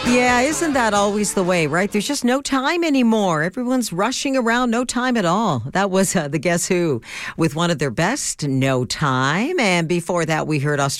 Yeah, isn't that always the way, right? There's just no time anymore. Everyone's rushing around, no time at all. That was the Guess Who with one of their best, No Time. And before that, we heard